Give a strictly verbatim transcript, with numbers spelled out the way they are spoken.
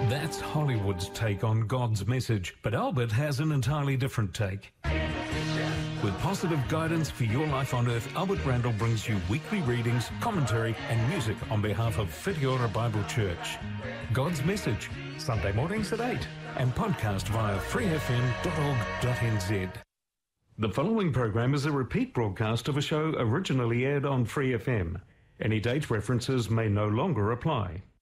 That's Hollywood's take on God's message, but Albert has an entirely different take. With positive guidance for your life on earth, Albert Randall brings you weekly readings, commentary and music on behalf of Whitiora Bible Church. God's Message, Sunday mornings at eight, and podcast via free f m dot org dot n z. The following program is a repeat broadcast of a show originally aired on Free F M. Any date references may no longer apply.